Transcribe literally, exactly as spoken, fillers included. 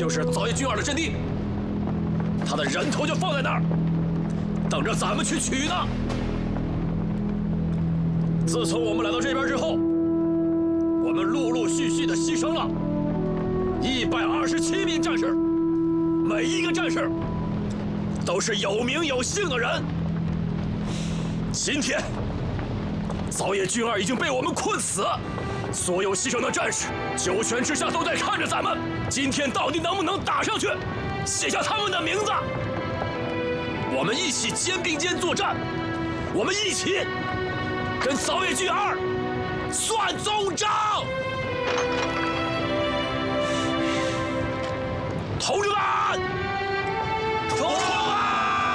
就是早野俊二的阵地，他的人头就放在那儿，等着咱们去取呢。自从我们来到这边之后，我们陆陆续续的牺牲了一百二十七名战士，每一个战士都是有名有姓的人。今天，早野俊二已经被我们困死，所有牺牲的战士九泉之下都在看着咱们。今天到底能不能打上去，写下他们的名字？我们一起肩并肩作战，我们一起跟早野俊二算总账。